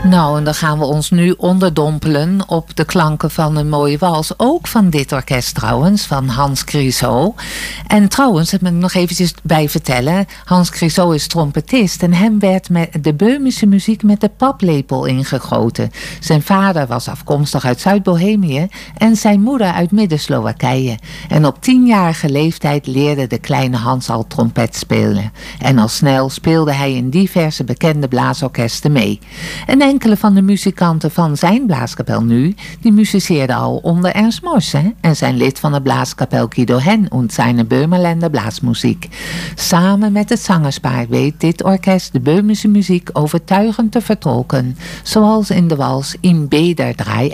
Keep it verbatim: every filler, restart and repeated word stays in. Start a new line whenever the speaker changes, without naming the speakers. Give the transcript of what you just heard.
Nou, en dan gaan we ons nu onderdompelen op de klanken van een mooie wals. Ook van dit orkest trouwens, van Hans Crisot. En trouwens, dat moet ik nog eventjes bij vertellen. Hans Crisot is trompetist en hem werd met de Böhmische muziek met de paplepel ingegoten. Zijn vader was afkomstig uit Zuid-Bohemië en zijn moeder uit Midden-Slowakije. En op tienjarige leeftijd leerde de kleine Hans al trompet spelen. En al snel speelde hij in diverse bekende blaasorkesten mee. En enkele van de muzikanten van zijn blaaskapel nu, die musiceerden al onder Ernst Mors, hè? En zijn lid van de blaaskapel Guido Hen und seine Böhmerländer Blaasmuziek. Samen met het zangerspaar weet dit orkest de Böhmische muziek overtuigend te vertolken, zoals in de wals In Beder Drei